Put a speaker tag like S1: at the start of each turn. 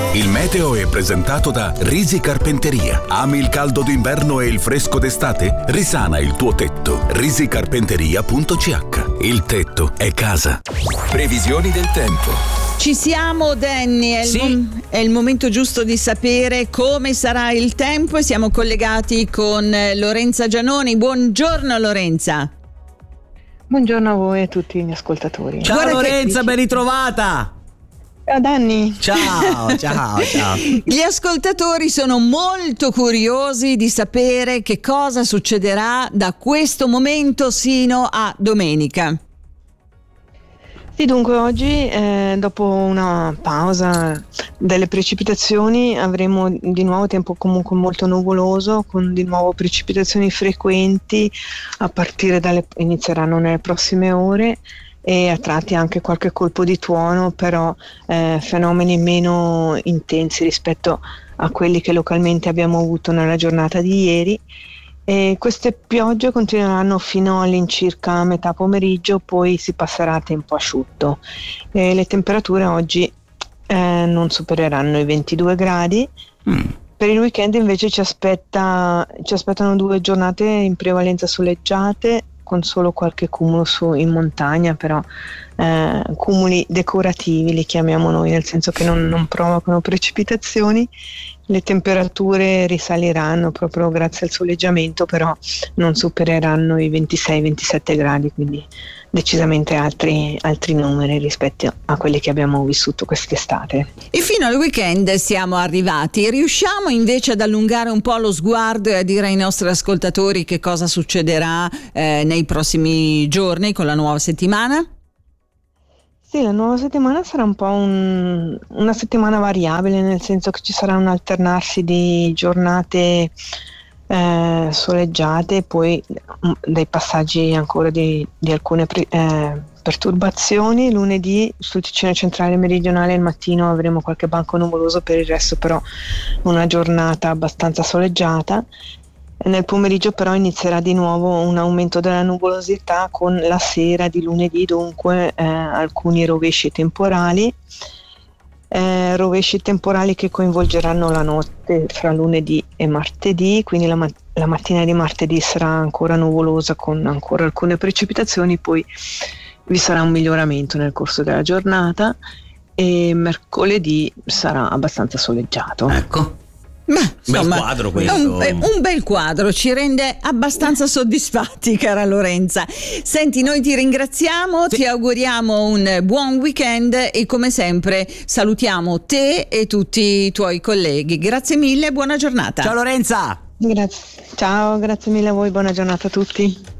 S1: Il meteo è presentato da Risi Carpenteria. Ami il caldo d'inverno e il fresco d'estate? Risana il tuo tetto. risicarpenteria.ch. Il tetto è casa. Previsioni del tempo.
S2: Ci siamo, Danny, è il momento giusto di sapere come sarà il tempo e siamo collegati con Lorenza Gianoni. Buongiorno Lorenza.
S3: Buongiorno a voi e a tutti gli ascoltatori.
S4: Ciao Lorenza, ben ritrovata.
S3: Ciao Danny.
S4: Ciao.
S2: Gli ascoltatori sono molto curiosi di sapere che cosa succederà da questo momento sino a domenica.
S3: Sì, dunque oggi, dopo una pausa delle precipitazioni, avremo di nuovo tempo comunque molto nuvoloso, con di nuovo precipitazioni frequenti inizieranno nelle prossime ore, e a tratti anche qualche colpo di tuono, però fenomeni meno intensi rispetto a quelli che localmente abbiamo avuto nella giornata di ieri. E queste piogge continueranno fino all'incirca metà pomeriggio, poi si passerà a tempo asciutto. Le temperature oggi non supereranno i 22 gradi. Per il weekend invece ci aspettano 2 giornate in prevalenza soleggiate, con solo qualche cumulo in montagna, però cumuli decorativi li chiamiamo noi, nel senso che non provocano precipitazioni. Le temperature risaliranno proprio grazie al soleggiamento, però non supereranno i 26-27 gradi, quindi decisamente altri numeri rispetto a quelli che abbiamo vissuto quest'estate.
S2: E fino al weekend siamo arrivati. Riusciamo invece ad allungare un po' lo sguardo e a dire ai nostri ascoltatori che cosa succederà nei prossimi giorni con la nuova settimana?
S3: Sì, la nuova settimana sarà un po' una settimana variabile, nel senso che ci sarà un alternarsi di giornate soleggiate e poi dei passaggi ancora di alcune perturbazioni. Lunedì sul Ticino centrale e meridionale al mattino avremo qualche banco nuvoloso, per il resto però una giornata abbastanza soleggiata. Nel pomeriggio però inizierà di nuovo un aumento della nuvolosità, con la sera di lunedì dunque alcuni rovesci temporali che coinvolgeranno la notte fra lunedì e martedì, quindi la mattina di martedì sarà ancora nuvolosa con ancora alcune precipitazioni, poi vi sarà un miglioramento nel corso della giornata e mercoledì sarà abbastanza soleggiato.
S4: Ecco.
S2: Ma
S4: Bel quadro questo.
S2: Un bel quadro, ci rende abbastanza soddisfatti, cara Lorenza. Senti, noi ti ringraziamo, ti auguriamo un buon weekend e come sempre salutiamo te e tutti i tuoi colleghi. Grazie mille, buona giornata.
S4: Ciao Lorenza.
S3: Ciao, grazie mille a voi, buona giornata a tutti.